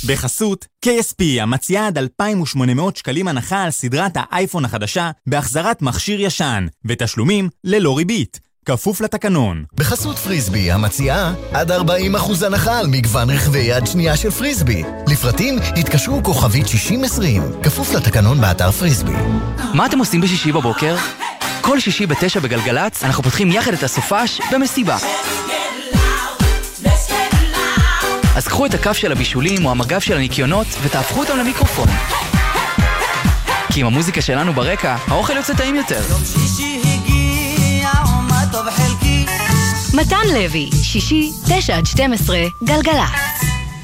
בחסות, KSP המציעה עד 2,800 שקלים הנחה על סדרת האייפון החדשה בהחזרת מכשיר ישן, ותשלומים ללא ריבית. כפוף לתקנון. בחסות פריסבי המציעה עד 40% הנחה על מגוון רכבי יד שנייה של פריסבי. לפרטים התקשרו כוכבית 6020. כפוף לתקנון באתר פריסבי. מה אתם עושים בשישי בבוקר? כל שישי ב9 בגלגלץ אנחנו פותחים יחד את הסופש במסיבה. אז קחו את הכף של הבישולים או המגף של הניקיונות ותהפכו אותם למיקרופון. כי עם המוזיקה שלנו ברקע, האוכל יוצא טעים יותר. מתן לוי, שישי, 9-12, גלגלץ.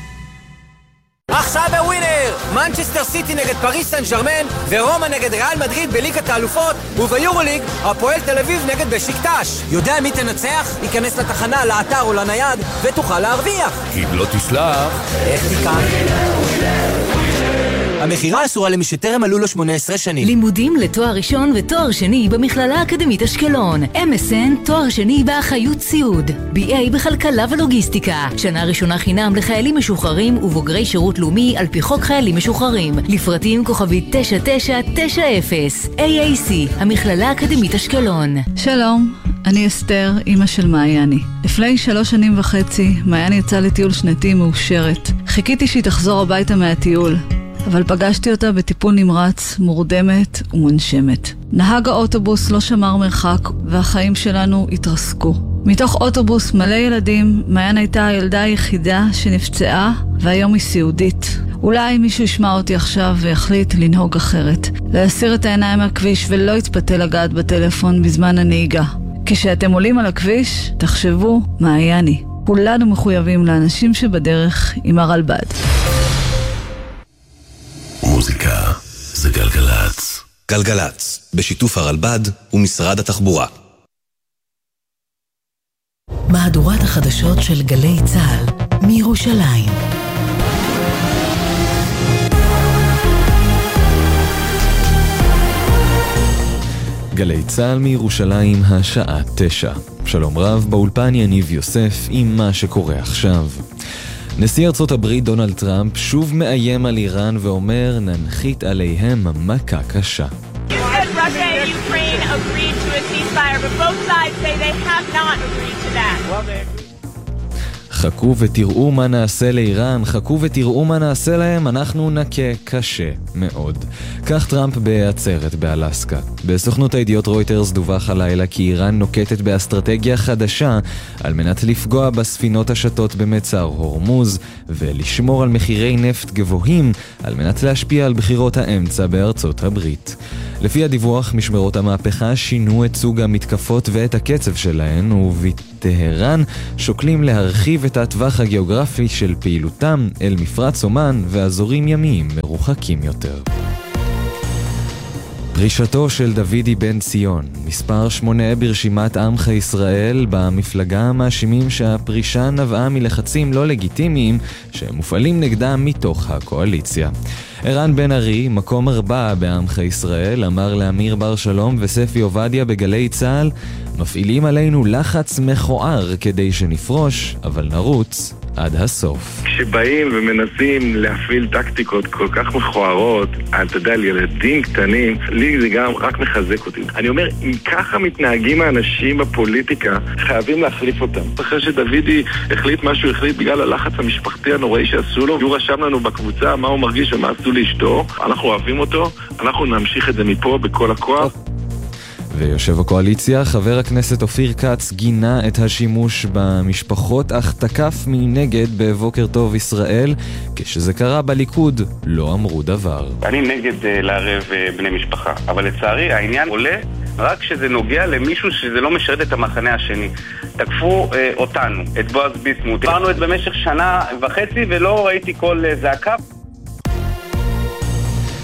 עכשיו בווינר! מנצ'סטר סיטי נגד פריס סן ז'רמן ורומא נגד ריאל מדריד בליגת האלופות, וביורוליג הפועל תל אביב נגד בשיקטש. יודע מי תנצח? ייכנס לתחנה, לאתר או לנייד ותוכל להרוויח. אם לא תסלח, איך תיקן? המחירה אסורה למי שטרם מלאו לו 18 שנים. לימודים לתואר ראשון ותואר שני במכללה האקדמית אשקלון. MSN תואר שני באחריות סיעוד. BA בכלכלה ולוגיסטיקה. שנה ראשונה חינם לחיילים משוחררים ובוגרי שירות לאומי על פי חוק חיילים משוחררים. לפרטים כוכבית 9990. AAC, המכללה האקדמית אשקלון. שלום, אני אסתר, אמא של מעייני. לפני 3.5 שנים מעייני יצאה לטיול שנתי מאושרת. חיכיתי שהיא תחזור הביתה מהטיול. אבל פגשתי אותה בטיפול נמרץ, מורדמת ומונשמת. נהג האוטובוס לא שמר מרחק, והחיים שלנו התרסקו. מתוך אוטובוס מלא ילדים, מעיין הייתה הילדה היחידה שנפצעה, והיום היא סיעודית. אולי מישהו ישמע אותי עכשיו ויחליט לנהוג אחרת. להסיר את העיניים מהכביש ולא יתפתה לגעת בטלפון בזמן הנהיגה. כשאתם עולים על הכביש, תחשבו מעייני. כולנו מחויבים לאנשים שבדרך עם הרלב"ד. מוזיקה זה גלגלץ. גלגלץ, בשיתוף הרלב"ד ומשרד התחבורה. מהדורת החדשות של גלי צהל מירושלים. גלי צהל מירושלים, השעה 9. שלום רב, באולפן יניב יוסף עם מה שקורה עכשיו. נשיא ארצות הברית דונלד טראמפ שוב מאיים על איראן ואומר ננחית עליהם מכה קשה. You said Russia and Ukraine agreed to a ceasefire, but both sides say they have not agreed to that. חכו ותראו מה נעשה לאיראן, חכו ותראו מה נעשה להם, אנחנו נקה קשה מאוד. כך טראמפ בעצרת באלסקה. בסוכנות הידיעות רויטרס דווח הלילה כי איראן נוקטת באסטרטגיה חדשה על מנת לפגוע בספינות השטות במצר הורמוז ולשמור על מחירי נפט גבוהים על מנת להשפיע על בחירות האמצע בארצות הברית. לפי הדיווח, משמרות המהפכה שינו את סוג המתקפות ואת הקצב שלהן, ובטהרן שוקלים להרחיב את הטווח הגיאוגרפי של פעילותם אל מפרץ אומן ואזורים ימיים מרוחקים יותר. פרישתו של דוידי בן ציון, מספר 8 ברשימת עמך ישראל, במפלגה מאשימים שהפרישה נבעה מלחצים לא לגיטימיים שמופעלים נגדם מתוך הקואליציה. ערן בן ארי, מקום 4 בעמך ישראל, אמר לאמיר בר שלום וספי עובדיה בגלי צהל, מפעילים עלינו לחץ מכוער כדי שנפרוש, אבל נרוץ עד הסוף. כשבאים ומנסים להפעיל טקטיקות כל כך מכוערות, אתה יודע, ילדים קטנים, לי זה גם רק מחזק אותי. אני אומר, אם ככה מתנהגים האנשים בפוליטיקה, חייבים להחליף אותם. אחרי שדוידי החליט מה שהוא החליט בגלל הלחץ המשפחתי הנוראי שעשו לו, הוא רשם לנו בקבוצה מה הוא מרגיש ומה עשו לאשתו, אנחנו אוהבים אותו, אנחנו נמשיך את זה מפה בכל הכוח. ויושב הקואליציה, חבר הכנסת אופיר כץ, גינה את השימוש במשפחות, אך תקף מנגד בבוקר טוב ישראל. כשזה קרה בליכוד, לא אמרו דבר. אני נגד לערב בני משפחה, אבל לצערי העניין עולה רק כשזה נוגע למישהו שזה לא משרת את המחנה השני. תקפו אותנו, את בועז ביסמוט. עברנו את במשך 1.5 ולא ראיתי כל זעקה.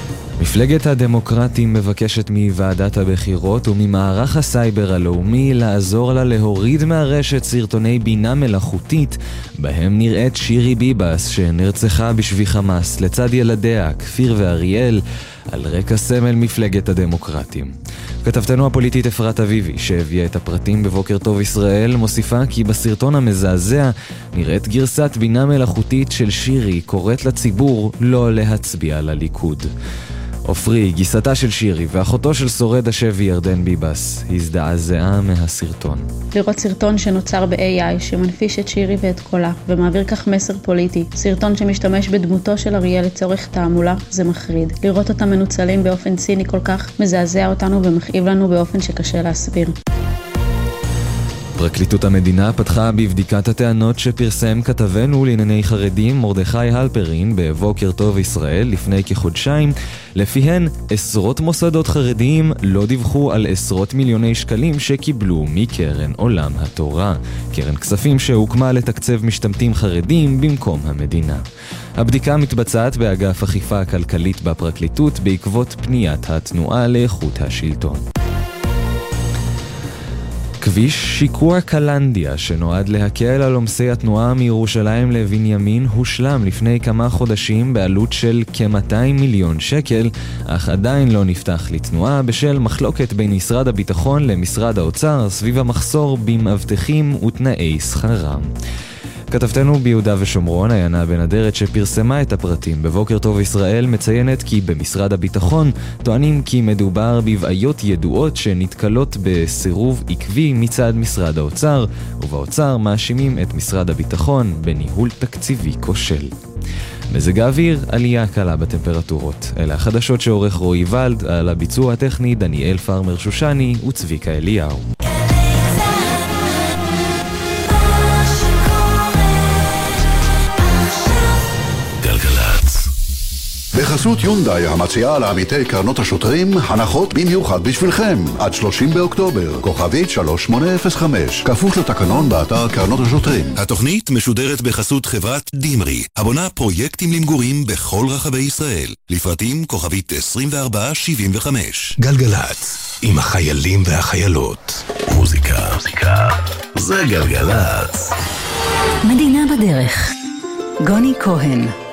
מפלגת הדמוקרטים מבקשת מוועדת הבחירות וממערך הסייבר הלאומי לעזור לה להוריד מהרשת סרטוני בינה מלאכותית בהם נראית שירי ביבס שנרצחה בשבי חמאס לצד ילדיה, כפיר ואריאל, על רקע סמל מפלגת הדמוקרטים. כתבתנו הפוליטית אפרת אביבי, שהביאה את הפרטים בבוקר טוב ישראל, מוסיפה כי בסרטון המזעזע נראית גרסת בינה מלאכותית של שירי קוראת לציבור לא להצביע לליכוד. עופרי, גיסתה של שירי ואחותו של שורד השבי ירדן ביבס, הזדעזעה מהסרטון. לראות סרטון שנוצר ב-AI שמנפיש את שירי ואת קולה ומעביר כך מסר פוליטי, סרטון שמשתמש בדמותו של אריאל לצורך תעמולה, זה מחריד. לראות אותם מנוצלים באופן ציני כל כך מזעזע אותנו ומכאיב לנו באופן שקשה להסביר. פרקליטות המדינה פתחה בבדיקת הטענות שפרסם כתבנו לענייני חרדים מרדכי הלפרין בבוקר טוב ישראל לפני כחודשיים, לפיהן עשרות מוסדות חרדיים לא דיווחו על עשרות מיליוני שקלים שקיבלו מקרן עולם התורה, קרן כספים שהוקמה לתקצב משתמטים חרדים במקום המדינה. הבדיקה מתבצעת באגף אכיפה הכלכלית בפרקליטות בעקבות פניית התנועה לאיכות השלטון. כביש שיקוע קלנדיה שנועד להקל על עומסי התנועה מירושלים לבנימין הושלם לפני כמה חודשים בעלות של כ-200 מיליון שקל, אך עדיין לא נפתח לתנועה בשל מחלוקת בין משרד הביטחון למשרד האוצר סביב המחסור במאבטחים ותנאי שכרם. כתבתנו ביהודה ושומרון, עיינה בן אדרת שפרסמה את הפרטים בבוקר טוב ישראל, מציינת כי במשרד הביטחון טוענים כי מדובר בבעיות ידועות שנתקלות בסירוב עקבי מצד משרד האוצר, ובאוצר מאשימים את משרד הביטחון בניהול תקציבי כושל. מזג האוויר, עלייה קלה בטמפרטורות. אלה החדשות שעורך רועי ולד, על הביצוע הטכני דניאל פרמר שושני וצביקה אליהו. בחסות יונדאי המציעה לעמיתי קרנות השוטרים הנחות במיוחד בשבילכם עד 30 באוקטובר, כוכבית 3805, כפוף לתקנון באתר קרנות השוטרים. התוכנית משודרת בחסות חברת דימרי, הבונה פרויקטים למגורים בכל רחבי ישראל, לפרטים כוכבית 2475. גלגלת, עם החיילים והחיילות. מוזיקה זה גלגלת. מדינה בדרך. גוני כהן.